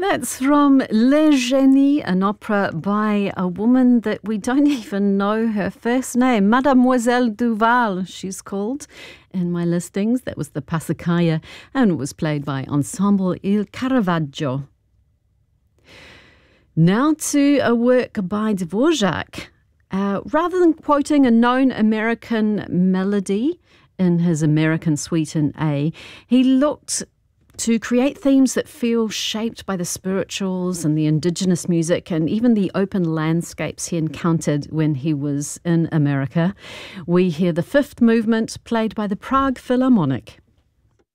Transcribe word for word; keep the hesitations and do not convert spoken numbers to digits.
That's from Le Génie, an opera by a woman that we don't even know her first name. Mademoiselle Duval, she's called. In my listings, that was the Passacaglia, and was played by Ensemble Il Caravaggio. Now to a work by Dvorak. Uh, rather than quoting a known American melody in his American Suite in A, he looked to create themes that feel shaped by the spirituals and the indigenous music and even the open landscapes he encountered when he was in America. We hear the fifth movement played by the Prague Philharmonic.